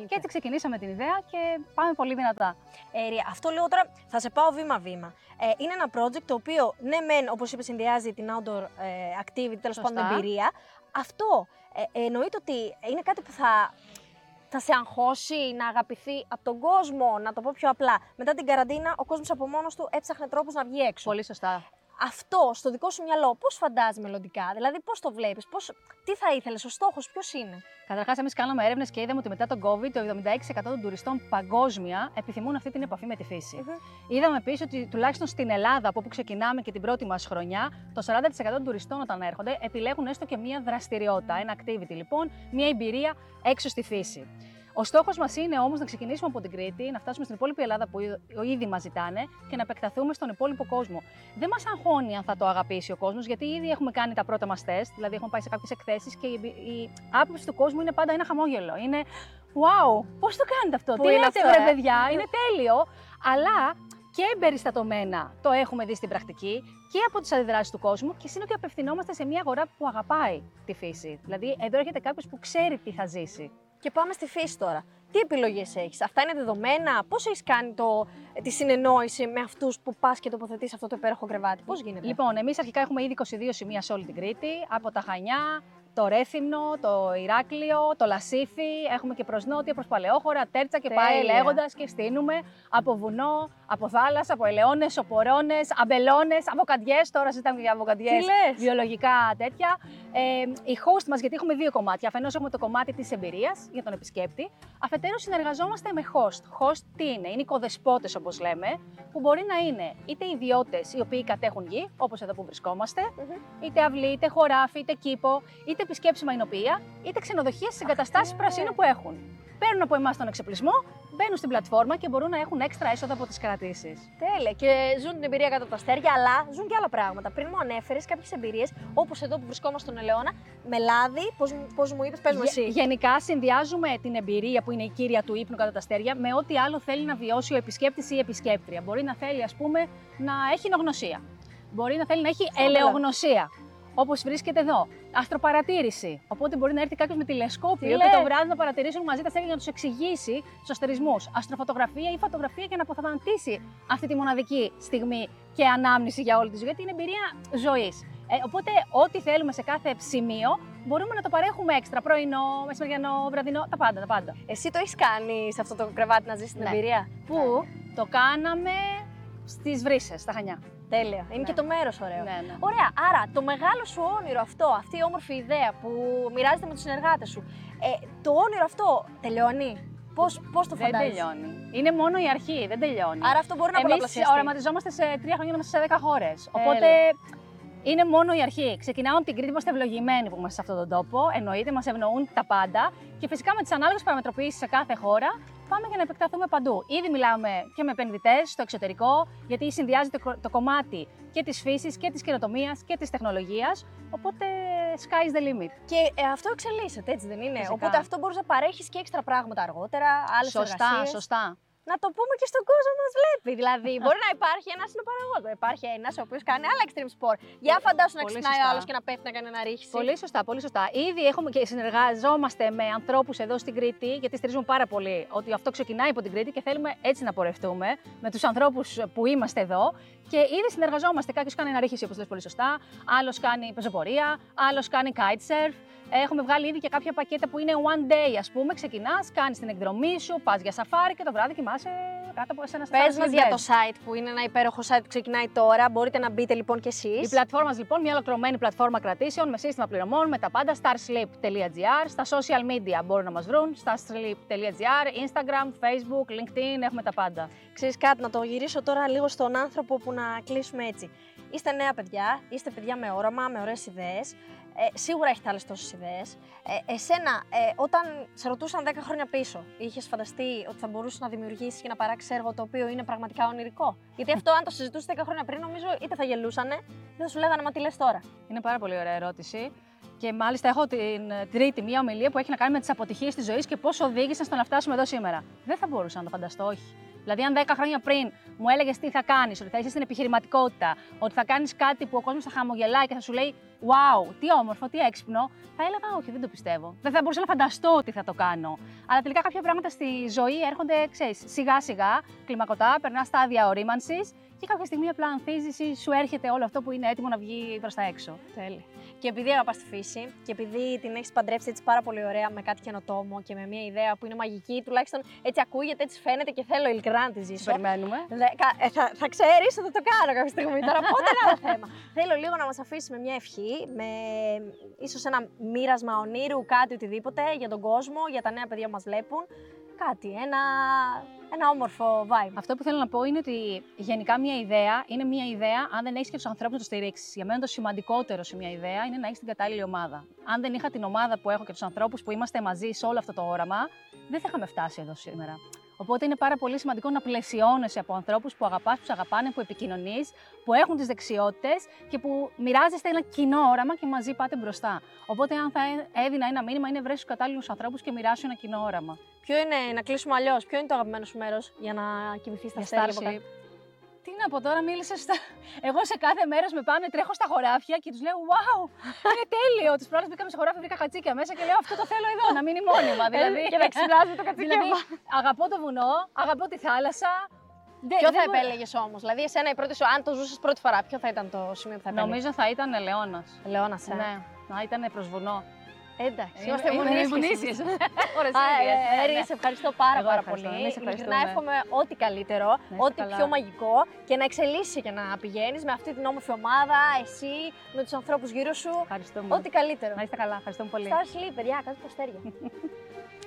Και έτσι ξεκινήσαμε την ιδέα και πάμε πολύ δυνατά. Αυτό λέω τώρα, θα σε πάω βήμα-βήμα. Είναι ένα project το οποίο, ναι, μεν, όπως είπες, συνδυάζει την outdoor activity, τέλος πάντων εμπειρία. Αυτό εννοείται ότι είναι κάτι που θα σε αγχώσει να αγαπηθεί από τον κόσμο, να το πω πιο απλά. Μετά την καραντίνα, ο κόσμος από μόνος του έψαχνε τρόπους να βγει έξω. Πολύ σωστά. Αυτό στο δικό σου μυαλό, πώς φαντάζεσαι μελλοντικά, δηλαδή πώς το βλέπεις, τι θα ήθελες, ο στόχος ποιος είναι? Καταρχάς, εμείς κάναμε έρευνες και είδαμε ότι μετά τον COVID, το 76% των τουριστών παγκόσμια επιθυμούν αυτή την επαφή με τη φύση. Είδαμε επίσης ότι τουλάχιστον στην Ελλάδα, από όπου ξεκινάμε και την πρώτη μας χρονιά, το 40% των τουριστών όταν έρχονται επιλέγουν έστω και μία δραστηριότητα, ένα activity λοιπόν, μία εμπειρία έξω στη φύση. Ο στόχος μας είναι όμως να ξεκινήσουμε από την Κρήτη, να φτάσουμε στην υπόλοιπη Ελλάδα που ήδη μας ζητάνε και να επεκταθούμε στον υπόλοιπο κόσμο. Δεν μας αγχώνει αν θα το αγαπήσει ο κόσμος, γιατί ήδη έχουμε κάνει τα πρώτα μας τεστ, δηλαδή έχουμε πάει σε κάποιες εκθέσεις και η άποψη του κόσμου είναι πάντα ένα χαμόγελο. Είναι wow, πώς το κάνετε αυτό, τι λέτε βρε παιδιά, είναι τέλειο, αλλά και εμπεριστατωμένα το έχουμε δει στην πρακτική και από τις αντιδράσεις του κόσμου και είναι ότι απευθυνόμαστε σε μια αγορά που αγαπάει τη φύση. Δηλαδή, εδώ έρχεται κάποιος που ξέρει τι θα ζήσει. Και πάμε στη φύση τώρα. Τι επιλογές έχεις, αυτά είναι δεδομένα, πώς έχεις κάνει τη συνεννόηση με αυτούς που πας και τοποθετείς αυτό το υπέροχο κρεβάτι, πώς γίνεται? Λοιπόν, εμείς αρχικά έχουμε ήδη 22 σημεία σε όλη την Κρήτη, από τα Χανιά, το Ρέθυμνο, το Ηράκλειο, το Λασίθι, έχουμε και προς νότια, προς Παλαιόχωρα, Τέρτσα και πάει λέγοντας και στείνουμε από βουνό, από θάλασσα, από ελαιώνες, οπορώνες, αμπελώνες, αβοκαντιές, τώρα συζητάμε για αβοκαντιές, βιολογικά τέτοια. Οι host μας, γιατί έχουμε δύο κομμάτια, αφενός έχουμε το κομμάτι της εμπειρίας για τον επισκέπτη, αφετέρου συνεργαζόμαστε με host. Host τι είναι? Είναι οικοδεσπότες όπως λέμε, που μπορεί να είναι είτε ιδιώτες οι οποίοι κατέχουν γη, όπως εδώ που βρισκόμαστε, είτε αυλή, είτε χωράφι, είτε κήπο, είτε επισκέψιμα εινοποιεία, είτε ξενοδοχεία στις εγκαταστάσεις πρασίνου που έχουν. Παίρνουν από εμάς τον εξοπλισμό, μπαίνουν στην πλατφόρμα και μπορούν να έχουν έξτρα έσοδα από τις κρατήσεις. Τέλεια. Και ζουν την εμπειρία κάτω από τα αστέρια, αλλά ζουν και άλλα πράγματα. Πριν μου ανέφερες κάποιες εμπειρίες, όπως εδώ που βρισκόμαστε στον Ελαιώνα, με λάδι. Πώς μου είπες, πες μου εσύ. Γενικά, συνδυάζουμε την εμπειρία που είναι η κύρια του ύπνου κάτω από τα αστέρια με ό,τι άλλο θέλει να βιώσει ο επισκέπτης ή η επισκέπτρια. Μπορεί να θέλει, ας πούμε, να έχει νογνωσία. Μπορεί να θέλει να έχει ελαιογνωσία. Όπως βρίσκεται εδώ. Αστροπαρατήρηση. Οπότε μπορεί να έρθει κάποιος με τηλεσκόπιο και το βράδυ να παρατηρήσουν μαζί τα αστέρια για να τους εξηγήσει τους αστερισμούς. Αστροφωτογραφία ή φωτογραφία για να αποθανατήσει αυτή τη μοναδική στιγμή και ανάμνηση για όλη τη ζωή, γιατί είναι εμπειρία ζωής. Οπότε, ό,τι θέλουμε σε κάθε σημείο μπορούμε να το παρέχουμε έξτρα. Πρωινό, μεσημεριανό, βραδινό, τα πάντα. Εσύ το έχεις κάνει σε αυτό το κρεβάτι να ζήσεις την εμπειρία? Πού? Το κάναμε στις Βρύσσες, στα Χανιά. Τέλεια. Είναι και το μέρος ωραίο. Ναι. Ωραία. Άρα, το μεγάλο σου όνειρο αυτό, αυτή η όμορφη ιδέα που μοιράζεται με τους συνεργάτες σου, το όνειρο αυτό τελειώνει? Πώς το φαντάζεσαι? Δεν τελειώνει. Είναι μόνο η αρχή, δεν τελειώνει. Άρα αυτό μπορεί να πολλαπλασιαστεί. Εμείς οραματιζόμαστε σε 3 χρόνια είμαστε σε 10 χώρες. Οπότε είναι μόνο η αρχή. Ξεκινάμε από την Κρήτη, είμαστε ευλογημένοι που είμαστε σε αυτόν τον τόπο. Εννοείται, μας ευνοούν τα πάντα. Και φυσικά με τις ανάλογες παραμετροποιήσεις σε κάθε χώρα πάμε για να επεκταθούμε παντού. Ήδη μιλάμε και με επενδυτές στο εξωτερικό, γιατί συνδυάζεται το κομμάτι και της φύσης και της καινοτομίας και της τεχνολογίας. Οπότε sky is the limit. Και αυτό εξελίσσεται, έτσι δεν είναι? Φυσικά. Οπότε αυτό μπορείς να παρέχεις και έξτρα πράγματα αργότερα, άλλες εργασίες. Σωστά. Να το πούμε και στον κόσμο που μας βλέπει. Δηλαδή, μπορεί να υπάρχει ένας συνοπαραγωγός, υπάρχει ένας ο οποίος κάνει άλλα extreme sport. Για φαντάσου να ξυπνάει ο άλλος και να πέφτει να κάνει ένα ρίχση. Πολύ σωστά. Ήδη έχουμε και συνεργαζόμαστε με ανθρώπους εδώ στην Κρήτη, γιατί στηρίζουμε πάρα πολύ ότι αυτό ξεκινάει από την Κρήτη και θέλουμε έτσι να πορευτούμε με τους ανθρώπους που είμαστε εδώ. Και ήδη συνεργαζόμαστε. Κάποιος κάνει ένα ρίχηση, όπως λες πολύ σωστά, άλλος κάνει πεζοπορία, άλλος κάνει kitesurf. Έχουμε βγάλει ήδη και κάποια πακέτα που είναι one day, ας πούμε. Ξεκινάς, κάνεις την εκδρομή σου, πας για σαφάρι και το βράδυ κοιμάσαι κάτω από ένα Πες μας για το site που είναι ένα υπέροχο site που ξεκινάει τώρα. Μπορείτε να μπείτε λοιπόν κι εσείς. Η πλατφόρμα λοιπόν, μια ολοκληρωμένη πλατφόρμα κρατήσεων με σύστημα πληρωμών, με τα πάντα. starsleep.gr. Στα social media μπορούν να μας βρουν. starsleep.gr, Instagram, Facebook, LinkedIn, έχουμε τα πάντα. Ξέρεις κάτι, να το γυρίσω τώρα λίγο στον άνθρωπο που να κλείσουμε έτσι. Είστε νέα παιδιά, είστε παιδιά με όραμα, με ωραίες ιδέες. Σίγουρα έχετε άλλες τόσες ιδέες. Εσένα, όταν σε ρωτούσαν 10 χρόνια πίσω, είχες φανταστεί ότι θα μπορούσες να δημιουργήσεις και να παράξεις έργο το οποίο είναι πραγματικά ονειρικό? Γιατί αυτό, αν το συζητούσες 10 χρόνια πριν, νομίζω είτε θα γελούσανε, είτε θα σου λέγανε μα τι λες τώρα. Είναι πάρα πολύ ωραία ερώτηση. Και μάλιστα έχω την τρίτη μία ομιλία που έχει να κάνει με τις αποτυχίες της ζωής και πώς οδήγησαν στο να φτάσουμε εδώ σήμερα. Δεν θα μπορούσα να το φανταστώ, όχι. Δηλαδή, αν 10 χρόνια πριν μου έλεγες τι θα κάνεις, ότι θα είσαι στην επιχειρηματικότητα, ότι θα κάνεις κάτι που ο κόσμος θα χαμογελάει και θα σου λέει wow, τι όμορφο, τι έξυπνο, θα έλεγα όχι, δεν το πιστεύω. Δεν θα μπορούσα να φανταστώ ότι θα το κάνω. Αλλά τελικά κάποια πράγματα στη ζωή έρχονται, ξέρεις, σιγά-σιγά, κλιμακωτά, περνά στάδια ορίμανσης και κάποια στιγμή απλά ανθίζεις ή σου έρχεται όλο αυτό που είναι έτοιμο να βγει προς τα έξω. Τέλεια. Και επειδή αγαπάς τη φύση και επειδή την έχεις παντρέψει έτσι πάρα πολύ ωραία με κάτι καινοτόμο και με μια ιδέα που είναι μαγική, τουλάχιστον έτσι ακούγεται, έτσι φαίνεται και θέλω ειλικρινά να τη ζήσω. Περιμένουμε. Θα ξέρεις ότι θα το κάνω κάποια στιγμή. Τώρα πότε είναι άλλο θέμα. Θέλω λίγο να μας αφήσεις με μια ευχή, με ίσως ένα μοίρασμα ονείρου, κάτι οτιδήποτε για τον κόσμο, για τα νέα παιδιά που μας βλέπουν. Κάτι, ένα όμορφο vibe. Αυτό που θέλω να πω είναι ότι γενικά μια ιδέα είναι μια ιδέα αν δεν έχει και του ανθρώπου να το στηρίξει. Για μένα το σημαντικότερο σε μια ιδέα είναι να έχει την κατάλληλη ομάδα. Αν δεν είχα την ομάδα που έχω και του ανθρώπου που είμαστε μαζί σε όλο αυτό το όραμα, δεν θα είχαμε φτάσει εδώ σήμερα. Οπότε είναι πάρα πολύ σημαντικό να πλαισιώνεσαι από ανθρώπους που αγαπάς, που σε αγαπάνε, που επικοινωνείς, που έχουν τις δεξιότητες και που μοιράζεστε ένα κοινό όραμα και μαζί πάτε μπροστά. Οπότε, αν θα έδινα ένα μήνυμα, είναι βρες τους κατάλληλους ανθρώπους και μοιράσου ένα κοινό όραμα. Ποιο είναι, να κλείσουμε αλλιώς, ποιο είναι το αγαπημένο σου μέρος για να κοιμηθείς στα αστέρια από κάτω? Τι να πω τώρα, μίλησες στα... Εγώ σε κάθε μέρος με πάνε, τρέχω στα χωράφια και τους λέω «Wow, είναι τέλειο!» Τις προάλλες μπήκαμε σε χωράφια, βρήκα κατσίκια μέσα και λέω «Αυτό το θέλω εδώ, να μείνει μόνιμα». Δηλαδή, και να ξυπνάζει το κατσίκι. Δηλαδή, αγαπώ το βουνό, αγαπώ τη θάλασσα. Ποιο θα επέλεγες όμως, δηλαδή εσένα η πρώτη σου, αν το ζούσες πρώτη φορά, ποιο θα ήταν το σημείο που θα επέλεγες? Νομίζω θα ήταν Ελαιώνας. Ελαιώνας, Ναι, να ήταν προς βουνό. Εντάξει, Είμαστε βουνίσιες. Έρη, σε ευχαριστώ πάρα πολύ. Ειλικρινά εύχομαι ό,τι καλύτερο, ό,τι πιο μαγικό και να εξελίσσει και να πηγαίνεις με αυτή την όμορφη ομάδα, εσύ, με τους ανθρώπους γύρω σου. Ευχαριστούμε. Ό,τι καλύτερο. Να είστε καλά, ευχαριστούμε πολύ. Star Sleep, παιδιά, κάτω τα αστέρια.